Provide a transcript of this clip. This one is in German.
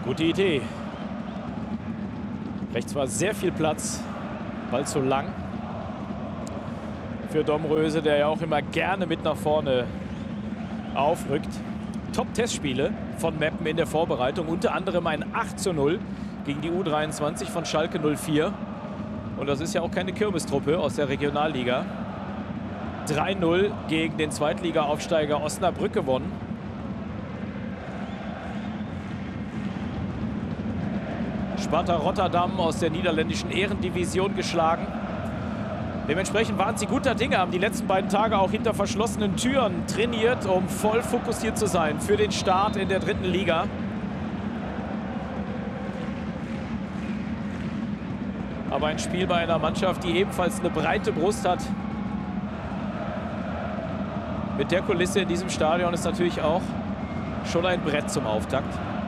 Gute Idee. Rechts war sehr viel Platz. Ball zu lang für Domröse, der ja auch immer gerne mit nach vorne aufrückt. Top-Testspiele von Meppen in der Vorbereitung. Unter anderem ein 8:0 gegen die U23 von Schalke 04. Und das ist ja auch keine Kirmestruppe aus der Regionalliga. 3:0 gegen den Zweitliga-Aufsteiger Osnabrück gewonnen. Sparta Rotterdam aus der niederländischen Ehrendivision geschlagen. Dementsprechend waren sie guter Dinge, haben die letzten beiden Tage auch hinter verschlossenen Türen trainiert, um voll fokussiert zu sein für den Start in der dritten Liga. Aber ein Spiel bei einer Mannschaft, die ebenfalls eine breite Brust hat. Mit der Kulisse in diesem Stadion ist natürlich auch schon ein Brett zum Auftakt.